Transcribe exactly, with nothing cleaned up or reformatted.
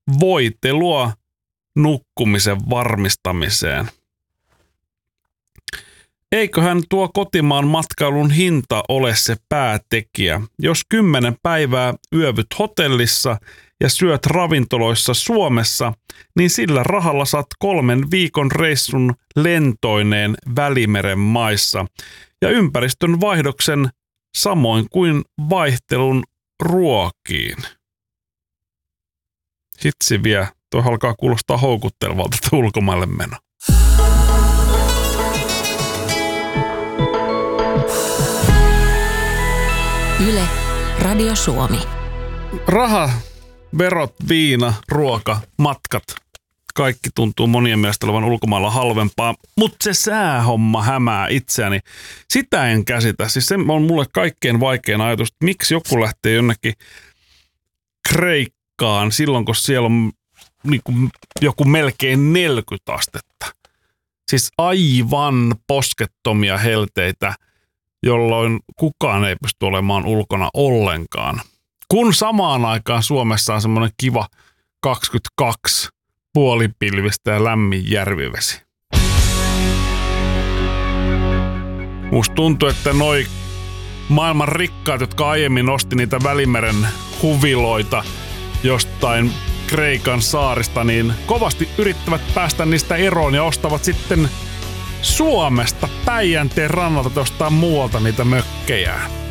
voitelua nukkumisen varmistamiseen. Eiköhän tuo kotimaan matkailun hinta ole se päätekijä. Jos kymmenen päivää yövyt hotellissa ja syöt ravintoloissa Suomessa, niin sillä rahalla saat kolmen viikon reissun lentoineen Välimeren maissa ja ympäristön vaihdoksen samoin kuin vaihtelun ruokiin. Hitsi vie, tuo alkaa kuulostaa houkuttelevalta ulkomaille meno. Yle, Radio Suomi. Raha, verot, viina, ruoka, matkat. Kaikki tuntuu monien mielestä olevan ulkomailla halvempaa, mutta se säähomma hämää itseäni. Sitä en käsitä. Siis se on mulle kaikkein vaikein ajatus, että miksi joku lähtee jonnekin Kreikkaan silloin, kun siellä on niin kuin joku melkein neljäkymmentä astetta. Siis aivan poskettomia helteitä, jolloin kukaan ei pysty olemaan ulkona ollenkaan. Kun samaan aikaan Suomessa on semmoinen kiva kaksikymmentäkaksi puolipilvistä ja lämmin järvivesi. Musta tuntuu, että noi maailman rikkaat, jotka aiemmin osti niitä Välimeren huviloita jostain Kreikan saarista, niin kovasti yrittävät päästä niistä eroon ja ostavat sitten Suomesta Päijänteen rannalta jostain muualta niitä mökkejä.